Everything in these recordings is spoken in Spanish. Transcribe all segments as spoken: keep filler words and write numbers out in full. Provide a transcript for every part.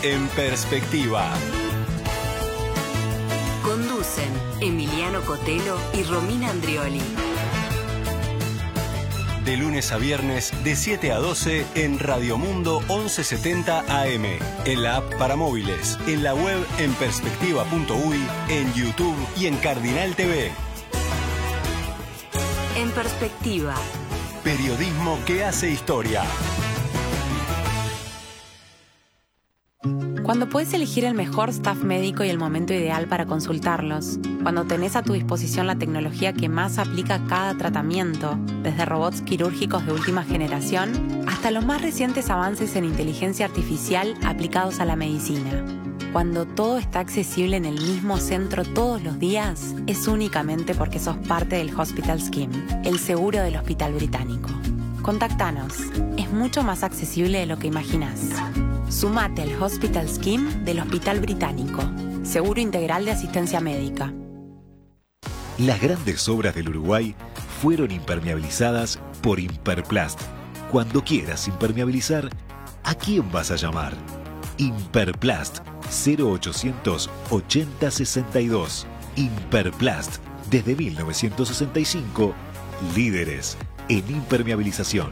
En Perspectiva. Conducen Emiliano Cotelo y Romina Andrioli. De lunes a viernes, de siete a doce, en Radio Mundo once setenta A M, en la app para móviles, en la web en perspectiva punto uy, en YouTube y en Cardinal T V. En Perspectiva. Periodismo que hace historia. Cuando puedes elegir el mejor staff médico y el momento ideal para consultarlos. Cuando tenés a tu disposición la tecnología que más aplica a cada tratamiento, desde robots quirúrgicos de última generación hasta los más recientes avances en inteligencia artificial aplicados a la medicina. Cuando todo está accesible en el mismo centro todos los días, es únicamente porque sos parte del Hospital Scheme, el seguro del Hospital Británico. Contactanos. Es mucho más accesible de lo que imaginás. Sumate al Hospital Scheme del Hospital Británico. Seguro integral de asistencia médica. Las grandes obras del Uruguay fueron impermeabilizadas por Imperplast. Cuando quieras impermeabilizar, ¿a quién vas a llamar? Imperplast, cero ochocientos ochenta sesenta y dos. Imperplast, desde mil novecientos sesenta y cinco, líderes en impermeabilización.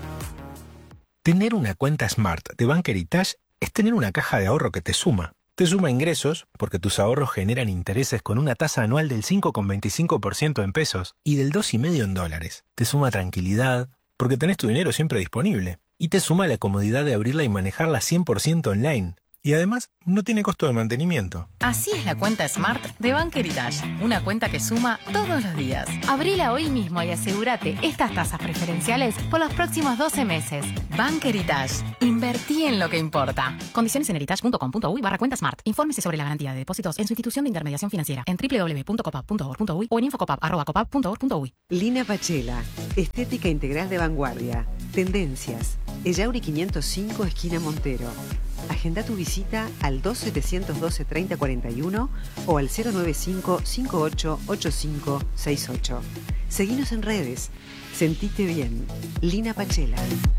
Tener una cuenta Smart de Bank Heritage es tener una caja de ahorro que te suma. Te suma ingresos, porque tus ahorros generan intereses con una tasa anual del cinco coma veinticinco por ciento en pesos y del dos coma cinco por ciento en dólares. Te suma tranquilidad, porque tenés tu dinero siempre disponible. Y te suma la comodidad de abrirla y manejarla cien por ciento online. Y además, no tiene costo de mantenimiento. Así es la cuenta Smart de Bank Heritage. Una cuenta que suma todos los días. Abrila hoy mismo y asegúrate estas tasas preferenciales por los próximos doce meses. Bank Heritage. Invertí en lo que importa. Condiciones en heritage punto com punto uy barra cuenta Smart. Infórmese sobre la garantía de depósitos en su institución de intermediación financiera en doble u doble u doble u punto copap punto org punto uy o en infocopap arroba copap punto org punto uy. Lina Pachela. Estética integral de vanguardia. Tendencias. Ellauri quinientos cinco, esquina Montero. Agenda tu visita al dos setecientos doce treinta cuarenta y uno o al cero noventa y cinco cincuenta y ocho ochenta y cinco sesenta y ocho. Seguinos en redes. Sentite bien. Lina Pachela.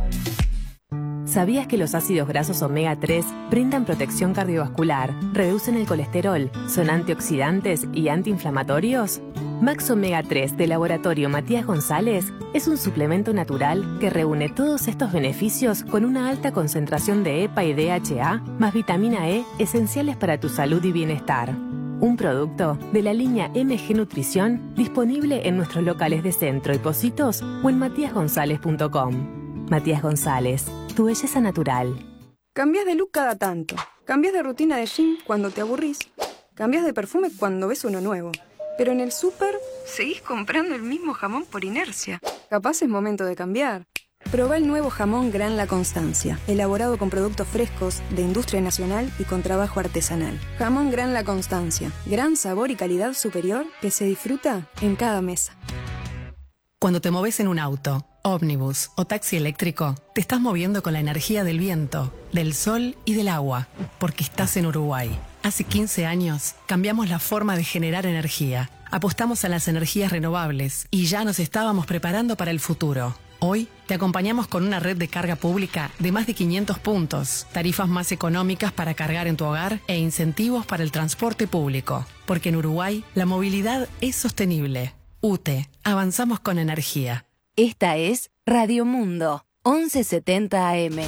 ¿Sabías que los ácidos grasos omega tres brindan protección cardiovascular, reducen el colesterol, son antioxidantes y antiinflamatorios? Max Omega tres de Laboratorio Matías González es un suplemento natural que reúne todos estos beneficios con una alta concentración de E P A y D H A más vitamina E esenciales para tu salud y bienestar. Un producto de la línea M G Nutrición disponible en nuestros locales de Centro y Pocitos o en matías gonzález punto com. Matías González, tu belleza natural. Cambias de look cada tanto. Cambias de rutina de gym cuando te aburrís. Cambias de perfume cuando ves uno nuevo. Pero en el súper seguís comprando el mismo jamón por inercia. Capaz es momento de cambiar. Probá el nuevo jamón Gran La Constancia, elaborado con productos frescos, de industria nacional y con trabajo artesanal. Jamón Gran La Constancia, gran sabor y calidad superior que se disfruta en cada mesa. Cuando te moves en un auto, ómnibus o taxi eléctrico, te estás moviendo con la energía del viento, del sol y del agua, porque estás en Uruguay. Hace quince años cambiamos la forma de generar energía. Apostamos a las energías renovables y ya nos estábamos preparando para el futuro. Hoy te acompañamos con una red de carga pública de más de quinientos puntos, tarifas más económicas para cargar en tu hogar e incentivos para el transporte público. Porque en Uruguay la movilidad es sostenible. U T E, avanzamos con energía. Esta es Radio Mundo, once setenta A M.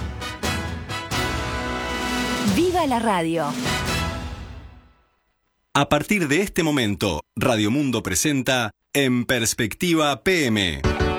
¡Viva la radio! A partir de este momento, Radio Mundo presenta En Perspectiva P M.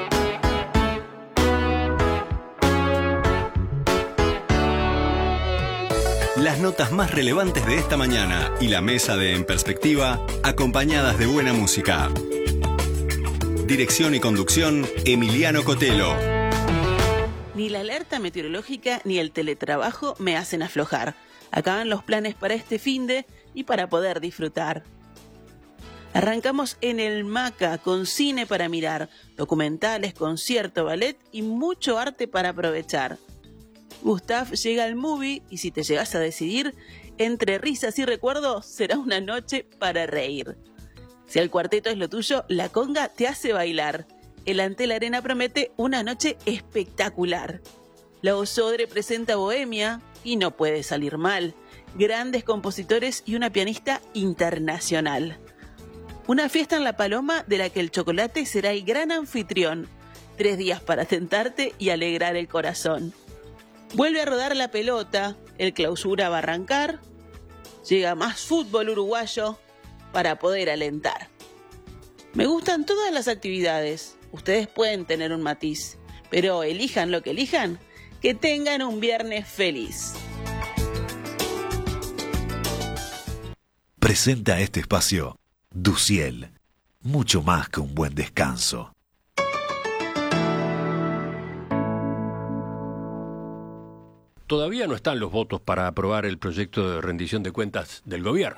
Las notas más relevantes de esta mañana y la mesa de En Perspectiva, acompañadas de buena música. Dirección y conducción, Emiliano Cotelo. Ni la alerta meteorológica ni el teletrabajo me hacen aflojar. Acaban los planes para este finde y para poder disfrutar. Arrancamos en el Maca con cine para mirar, documentales, concierto, ballet y mucho arte para aprovechar. Gustav llega al movie y si te llegas a decidir, entre risas y recuerdos será una noche para reír. Si el cuarteto es lo tuyo, la conga te hace bailar. El Antel Arena promete una noche espectacular. La Osodre presenta Bohemia y no puede salir mal. Grandes compositores y una pianista internacional. Una fiesta en La Paloma de la que el chocolate será el gran anfitrión. Tres días para tentarte y alegrar el corazón. Vuelve a rodar la pelota, el clausura va a arrancar. Llega más fútbol uruguayo para poder alentar. Me gustan todas las actividades. Ustedes pueden tener un matiz, pero elijan lo que elijan, que tengan un viernes feliz. Presenta este espacio Duciel, mucho más que un buen descanso. Todavía no están los votos para aprobar el proyecto de rendición de cuentas del gobierno.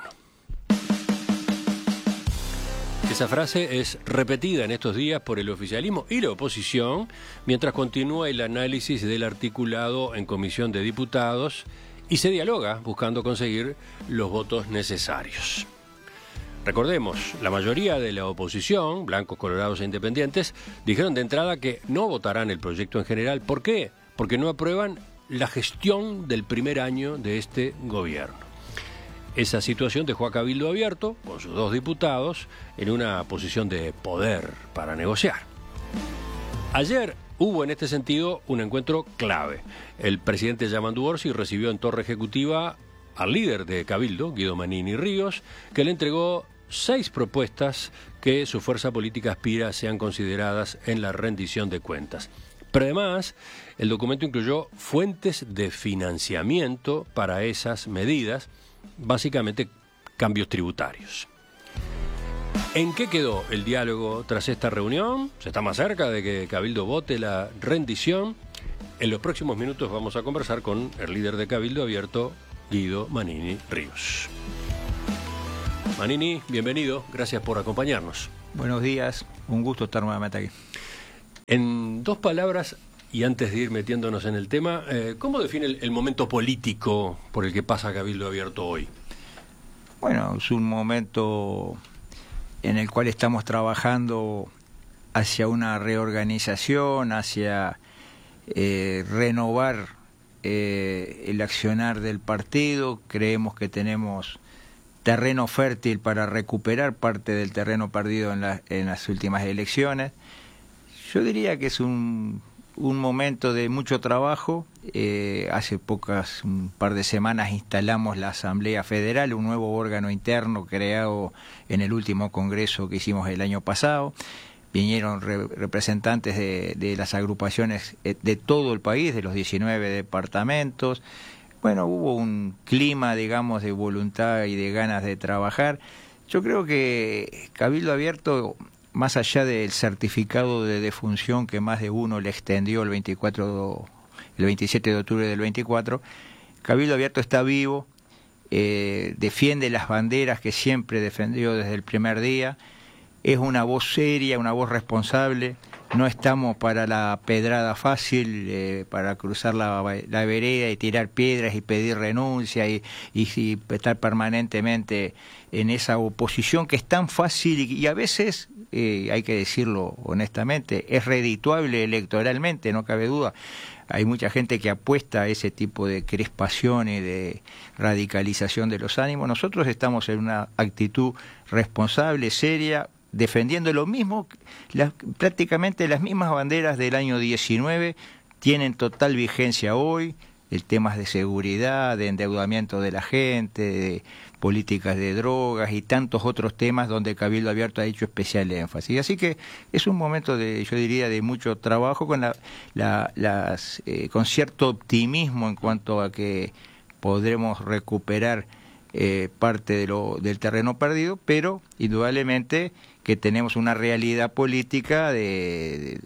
Esa frase es repetida en estos días por el oficialismo y la oposición, mientras continúa el análisis del articulado en Comisión de Diputados y se dialoga buscando conseguir los votos necesarios. Recordemos, la mayoría de la oposición, blancos, colorados e independientes, dijeron de entrada que no votarán el proyecto en general. ¿Por qué? Porque no aprueban la gestión del primer año de este gobierno. Esa situación dejó a Cabildo Abierto, con sus dos diputados, en una posición de poder para negociar. Ayer hubo en este sentido un encuentro clave. El presidente Yamandu Orsi recibió en Torre Ejecutiva al líder de Cabildo, Guido Manini Ríos, que le entregó seis propuestas que su fuerza política aspira sean consideradas en la rendición de cuentas. Pero además, el documento incluyó fuentes de financiamiento para esas medidas, básicamente cambios tributarios. ¿En qué quedó el diálogo tras esta reunión? ¿Se está más cerca de que Cabildo vote la rendición? En los próximos minutos vamos a conversar con el líder de Cabildo Abierto, Guido Manini Ríos. Manini, bienvenido, gracias por acompañarnos. Buenos días, un gusto estar nuevamente aquí. En dos palabras, y antes de ir metiéndonos en el tema, eh, ¿cómo define el, el momento político por el que pasa Cabildo Abierto hoy? Bueno, es un momento en el cual estamos trabajando hacia una reorganización, hacia eh, renovar eh, el accionar del partido. Creemos que tenemos terreno fértil para recuperar parte del terreno perdido en, la, en las últimas elecciones. Yo diría que es un, un momento de mucho trabajo. Eh, hace pocas, un par de semanas instalamos la Asamblea Federal, un nuevo órgano interno creado en el último congreso que hicimos el año pasado. Vinieron re, representantes de, de las agrupaciones de todo el país, de los diecinueve departamentos. Bueno, hubo un clima, digamos, de voluntad y de ganas de trabajar. Yo creo que Cabildo Abierto, más allá del certificado de defunción que más de uno le extendió el veinticuatro, el veintisiete de octubre del veinticuatro, Cabildo Abierto está vivo, eh, defiende las banderas que siempre defendió desde el primer día, es una voz seria, una voz responsable. No estamos para la pedrada fácil, eh, para cruzar la, la vereda y tirar piedras y pedir renuncia y, y, y estar permanentemente en esa oposición que es tan fácil y, y a veces, eh, hay que decirlo honestamente, es redituable electoralmente, no cabe duda. Hay mucha gente que apuesta a ese tipo de crispación y de radicalización de los ánimos. Nosotros estamos en una actitud responsable, seria, defendiendo lo mismo, las, prácticamente las mismas banderas del año diecinueve tienen total vigencia hoy, el temas de seguridad, de endeudamiento de la gente, de políticas de drogas y tantos otros temas donde Cabildo Abierto ha hecho especial énfasis. Así que es un momento de, yo diría, de mucho trabajo con la, la, las, eh, con cierto optimismo en cuanto a que podremos recuperar eh, parte de lo, del terreno perdido, pero indudablemente que tenemos una realidad política de, de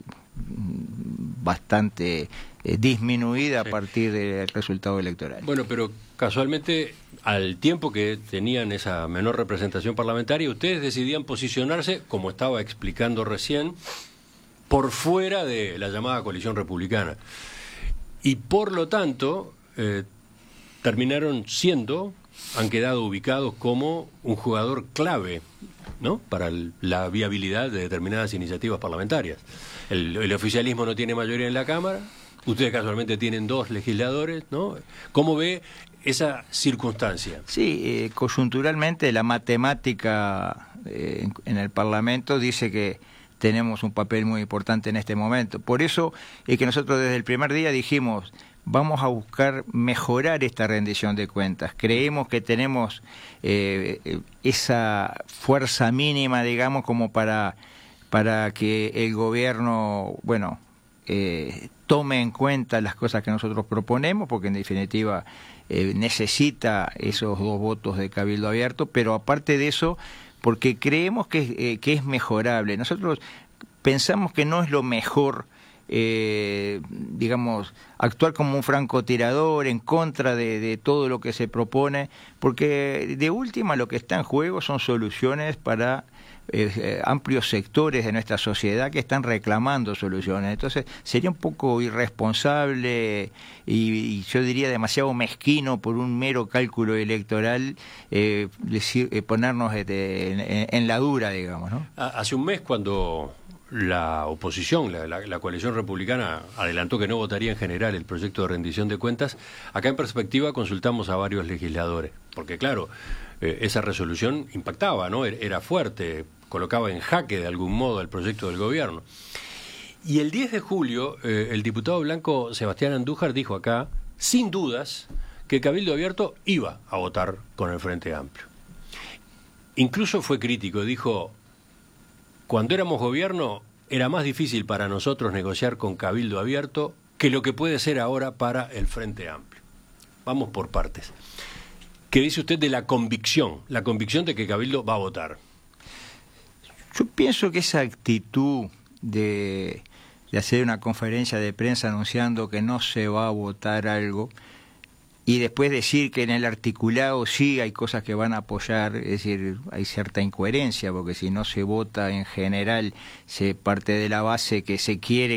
bastante eh, disminuida sí. a partir del resultado electoral. Bueno, pero casualmente, al tiempo que tenían esa menor representación parlamentaria, ustedes decidían posicionarse, como estaba explicando recién, por fuera de la llamada coalición republicana. Y por lo tanto, eh, terminaron siendo, han quedado ubicados como un jugador clave, ¿no?, para el, la viabilidad de determinadas iniciativas parlamentarias. El, el oficialismo no tiene mayoría en la Cámara, Ustedes casualmente tienen dos legisladores, ¿no? ¿Cómo ve esa circunstancia? Sí, eh, coyunturalmente la matemática eh, en, en el Parlamento dice que tenemos un papel muy importante en este momento. Por eso es que nosotros desde el primer día dijimos, vamos a buscar mejorar esta rendición de cuentas. Creemos que tenemos eh, esa fuerza mínima, digamos, como para, para que el gobierno, bueno, eh, tome en cuenta las cosas que nosotros proponemos, porque en definitiva eh, necesita esos dos votos de Cabildo Abierto, pero aparte de eso, porque creemos que, eh, que es mejorable. Nosotros pensamos que no es lo mejor, eh, digamos, actuar como un francotirador en contra de, de todo lo que se propone, porque de última lo que está en juego son soluciones para eh, amplios sectores de nuestra sociedad que están reclamando soluciones. Entonces sería un poco irresponsable y, y yo diría demasiado mezquino por un mero cálculo electoral eh, decir, eh, ponernos este, en, en la dura, digamos, ¿no? Hace un mes, cuando la oposición, la, la, la coalición republicana, adelantó que no votaría en general el proyecto de rendición de cuentas, acá en Perspectiva consultamos a varios legisladores, porque claro, eh, esa resolución impactaba, ¿no? Era fuerte, colocaba en jaque de algún modo el proyecto del gobierno. Y el diez de julio, eh, el diputado blanco Sebastián Andújar dijo acá, sin dudas, que Cabildo Abierto iba a votar con el Frente Amplio. Incluso fue crítico, dijo: cuando éramos gobierno era más difícil para nosotros negociar con Cabildo Abierto que lo que puede ser ahora para el Frente Amplio. Vamos por partes. ¿Qué dice usted de la convicción, la convicción de que Cabildo va a votar? Yo pienso que esa actitud de, de hacer una conferencia de prensa anunciando que no se va a votar algo y después decir que en el articulado sí hay cosas que van a apoyar, es decir, hay cierta incoherencia, porque si no se vota en general, se parte de la base que se quiere